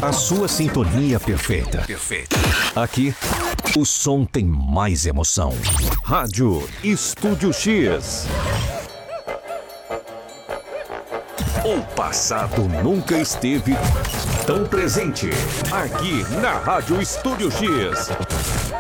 A sua sintonia perfeita. Aqui, o som tem mais emoção. Rádio Estúdio X. O passado nunca esteve tão presente. Aqui na Rádio Estúdio X.